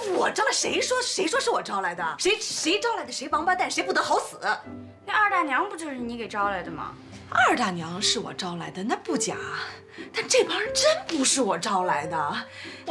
我招来？谁说是我招来的？谁招来的？谁王八蛋？谁不得好死？ 那二大娘不就是你给招来的吗？ 二大娘是我招来的，那不假，但这帮人真不是我招来的。